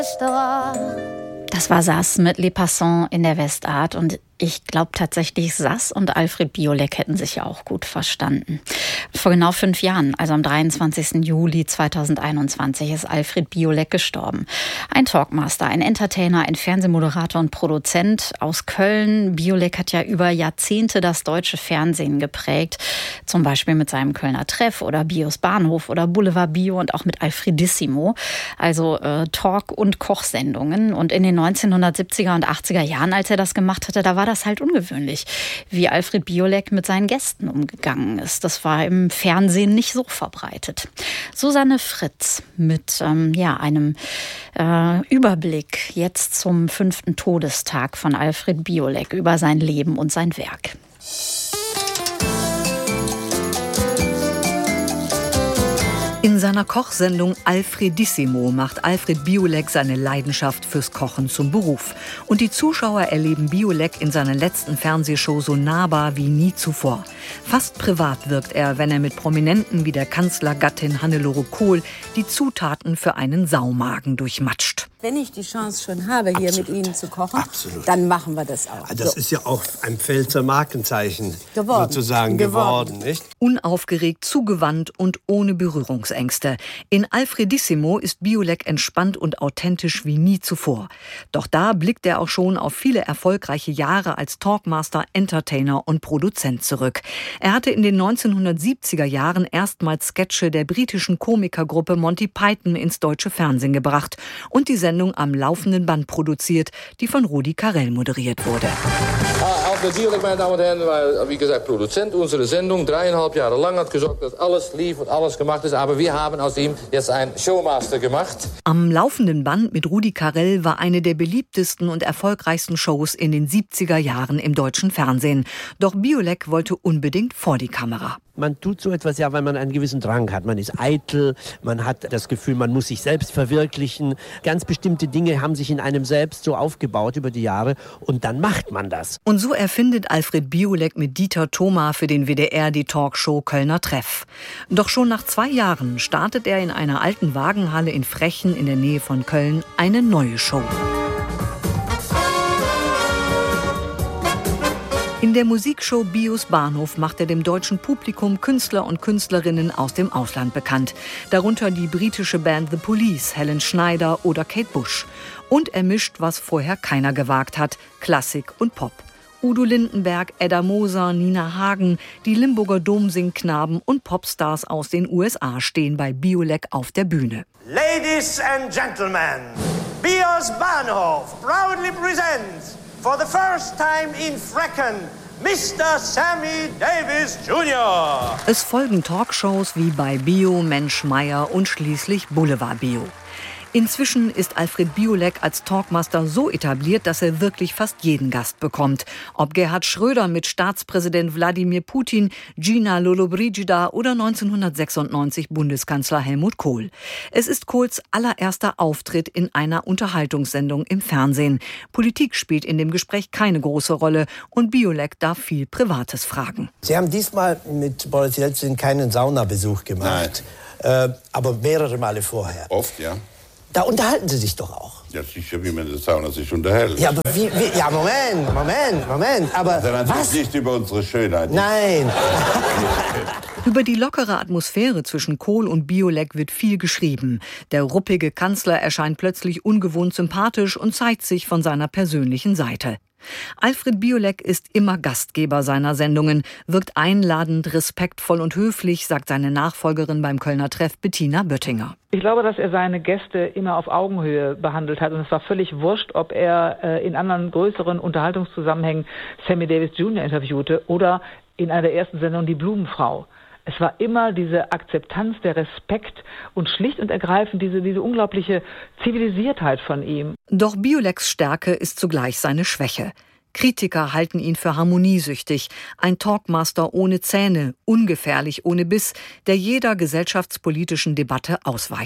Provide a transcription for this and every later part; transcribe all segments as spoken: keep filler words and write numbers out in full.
Das war Sass mit Les Passants in der Westart und ich glaube tatsächlich, Sass und Alfred Biolek hätten sich ja auch gut verstanden. Vor genau fünf Jahren, also am dreiundzwanzigsten Juli zweitausendeinundzwanzig, ist Alfred Biolek gestorben. Ein Talkmaster, ein Entertainer, ein Fernsehmoderator und Produzent aus Köln. Biolek hat ja über Jahrzehnte das deutsche Fernsehen geprägt. Zum Beispiel mit seinem Kölner Treff oder Bios Bahnhof oder Boulevard Bio und auch mit Alfredissimo. Also äh, Talk- und Kochsendungen. Und in den neunzehnhundertsiebziger und achtziger Jahren, als er das gemacht hatte, da war das halt ungewöhnlich, wie Alfred Biolek mit seinen Gästen umgegangen ist. Das war im Fernsehen nicht so verbreitet. Susanne Fritz mit ähm, ja, einem äh, Überblick jetzt zum fünften Todestag von Alfred Biolek über sein Leben und sein Werk. In seiner Kochsendung Alfredissimo macht Alfred Biolek seine Leidenschaft fürs Kochen zum Beruf. Und die Zuschauer erleben Biolek in seiner letzten Fernsehshow so nahbar wie nie zuvor. Fast privat wirkt er, wenn er mit Prominenten wie der Kanzlergattin Hannelore Kohl die Zutaten für einen Saumagen durchmatscht. Wenn ich die Chance schon habe, hier Absolut. mit Ihnen zu kochen, Absolut. dann machen wir das auch. Das so. ist ja auch ein Pfälzer Markenzeichen Geworden. sozusagen geworden, Geworden. nicht? Unaufgeregt, zugewandt und ohne Berührungsängste. In Alfredissimo ist Biolek entspannt und authentisch wie nie zuvor. Doch da blickt er auch schon auf viele erfolgreiche Jahre als Talkmaster, Entertainer und Produzent zurück. Er hatte in den neunzehnhundertsiebziger Jahren erstmals Sketche der britischen Komikergruppe Monty Python ins deutsche Fernsehen gebracht und die Sendung am laufenden Band produziert, die von Rudi Carrell moderiert wurde. Alfred Biolek, meine Damen und Herren, war, wie gesagt, Produzent unserer Sendung. Dreieinhalb Jahre lang hat gesorgt, dass alles lief und alles gemacht ist. Aber wir haben aus ihm jetzt einen Showmaster gemacht. Am laufenden Band mit Rudi Carrell war eine der beliebtesten und erfolgreichsten Shows in den siebziger Jahren im deutschen Fernsehen. Doch Biolek wollte unbedingt vor die Kamera. Man tut so etwas ja, weil man einen gewissen Drang hat. Man ist eitel, man hat das Gefühl, man muss sich selbst verwirklichen. Ganz bestimmte Dinge haben sich in einem selbst so aufgebaut über die Jahre und dann macht man das. Und so erfindet Alfred Biolek mit Dieter Thoma für den W D R die Talkshow Kölner Treff. Doch schon nach zwei Jahren startet er in einer alten Wagenhalle in Frechen in der Nähe von Köln eine neue Show. In der Musikshow Bios Bahnhof macht er dem deutschen Publikum Künstler und Künstlerinnen aus dem Ausland bekannt. Darunter die britische Band The Police, Helen Schneider oder Kate Bush. Und er mischt, was vorher keiner gewagt hat, Klassik und Pop. Udo Lindenberg, Edda Moser, Nina Hagen, die Limburger Domsingknaben und Popstars aus den U S A stehen bei Biolek auf der Bühne. Ladies and Gentlemen, Bios Bahnhof proudly presents for the first time in Frechen, Mister Sammy Davis Junior Es folgen Talkshows wie bei Bio, Mensch Meier und schließlich Boulevard Bio. Inzwischen ist Alfred Biolek als Talkmaster so etabliert, dass er wirklich fast jeden Gast bekommt. Ob Gerhard Schröder mit Staatspräsident Wladimir Putin, Gina Lollobrigida oder neunzehnhundertsechsundneunzig Bundeskanzler Helmut Kohl. Es ist Kohls allererster Auftritt in einer Unterhaltungssendung im Fernsehen. Politik spielt in dem Gespräch keine große Rolle und Biolek darf viel Privates fragen. Sie haben diesmal mit Boris Jelzin keinen Saunabesuch gemacht, äh, aber mehrere Male vorher. Oft, ja. Da unterhalten Sie sich doch auch. Ja, sicher, wie man in der Sauna sich unterhält. Ja, aber wie, wie, ja, Moment, Moment, Moment, aber Dann was? nicht über unsere Schönheit. Nein. Über die lockere Atmosphäre zwischen Kohl und Biolek wird viel geschrieben. Der ruppige Kanzler erscheint plötzlich ungewohnt sympathisch und zeigt sich von seiner persönlichen Seite. Alfred Biolek ist immer Gastgeber seiner Sendungen, wirkt einladend, respektvoll und höflich, sagt seine Nachfolgerin beim Kölner Treff Bettina Böttinger. Ich glaube, dass er seine Gäste immer auf Augenhöhe behandelt hat und es war völlig wurscht, ob er äh, in anderen größeren Unterhaltungszusammenhängen Sammy Davis Junior interviewte oder in einer der ersten Sendungen die Blumenfrau. Es war immer diese Akzeptanz, der Respekt und schlicht und ergreifend diese, diese unglaubliche Zivilisiertheit von ihm. Doch Bioleks Stärke ist zugleich seine Schwäche. Kritiker halten ihn für harmoniesüchtig, ein Talkmaster ohne Zähne, ungefährlich ohne Biss, der jeder gesellschaftspolitischen Debatte ausweicht.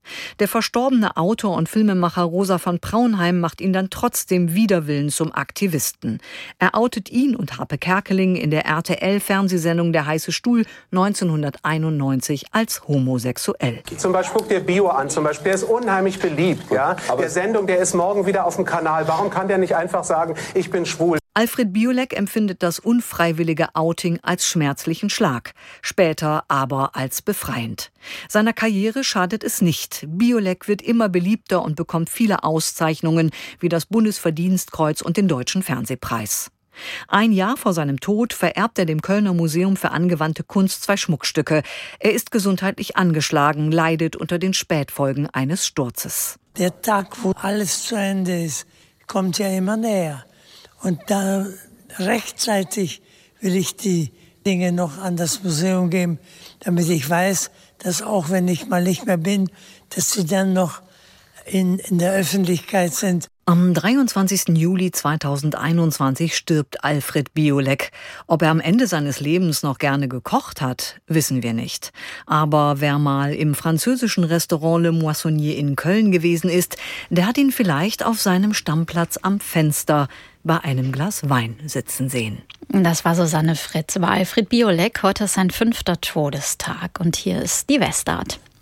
Der verstorbene Autor und Filmemacher Rosa von Praunheim macht ihn dann trotzdem wider Willen zum Aktivisten. Er outet ihn und Harpe Kerkeling in der R T L-Fernsehsendung Der heiße Stuhl neunzehnhunderteinundneunzig als homosexuell. Zum Beispiel guck dir Bio an, zum Beispiel, der ist unheimlich beliebt. Ja? Der Sendung, der ist morgen wieder auf dem Kanal. Warum kann der nicht einfach sagen, ich bin schwul? Alfred Biolek empfindet das unfreiwillige Outing als schmerzlichen Schlag, später aber als befreiend. Seiner Karriere schadet es nicht. Biolek wird immer beliebter und bekommt viele Auszeichnungen wie das Bundesverdienstkreuz und den Deutschen Fernsehpreis. Ein Jahr vor seinem Tod vererbt er dem Kölner Museum für angewandte Kunst zwei Schmuckstücke. Er ist gesundheitlich angeschlagen, leidet unter den Spätfolgen eines Sturzes. Der Tag, wo alles zu Ende ist, kommt ja immer näher. Und da rechtzeitig will ich die Dinge noch an das Museum geben, damit ich weiß, dass auch wenn ich mal nicht mehr bin, dass sie dann noch in, in der Öffentlichkeit sind. Am dreiundzwanzigsten Juli zweitausendeinundzwanzig stirbt Alfred Biolek. Ob er am Ende seines Lebens noch gerne gekocht hat, wissen wir nicht. Aber wer mal im französischen Restaurant Le Moissonnier in Köln gewesen ist, der hat ihn vielleicht auf seinem Stammplatz am Fenster bei einem Glas Wein sitzen sehen. Das war Susanne Fritz über Alfred Biolek. Heute ist sein fünfter Todestag und hier ist die Westart.